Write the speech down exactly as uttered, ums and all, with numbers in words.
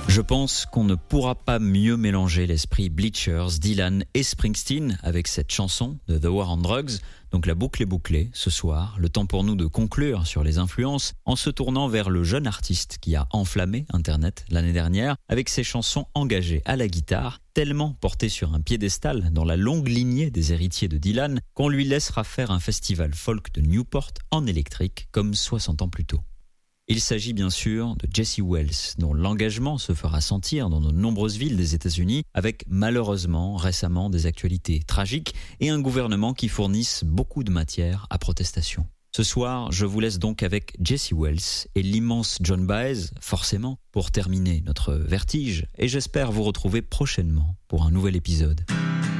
Je pense qu'on ne pourra pas mieux mélanger l'esprit Bleachers, Dylan et Springsteen avec cette chanson de The War on Drugs. Donc la boucle est bouclée ce soir. Le temps pour nous de conclure sur les influences en se tournant vers le jeune artiste qui a enflammé Internet l'année dernière avec ses chansons engagées à la guitare, tellement portées sur un piédestal dans la longue lignée des héritiers de Dylan qu'on lui laissera faire un festival folk de Newport en électrique comme soixante ans plus tôt. Il s'agit bien sûr de Jesse Wells, dont l'engagement se fera sentir dans de nombreuses villes des États-Unis, avec malheureusement récemment des actualités tragiques et un gouvernement qui fournisse beaucoup de matière à protestation. Ce soir, je vous laisse donc avec Jesse Wells et l'immense Joan Baez, forcément, pour terminer notre vertige, et j'espère vous retrouver prochainement pour un nouvel épisode.